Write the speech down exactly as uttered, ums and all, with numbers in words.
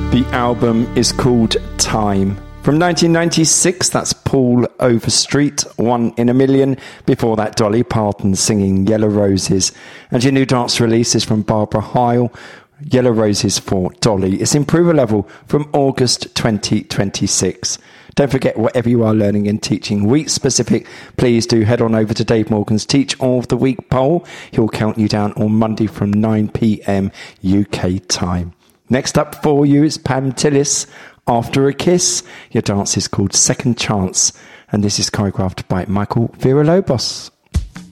The album is called Time. From nineteen ninety-six, that's Paul Overstreet, One in a Million. Before that, Dolly Parton singing Yellow Roses. And your new dance release is from Barbara Heil, Yellow Roses for Dolly. It's Improver Level from August twenty twenty-six. Don't forget, whatever you are learning and teaching week specific, please do head on over to Dave Morgan's Teach All of the Week poll. He'll count you down on Monday from nine p.m. U K time. Next up for you is Pam Tillis, After a Kiss. Your dance is called Second Chance, and this is choreographed by Michael Villalobos.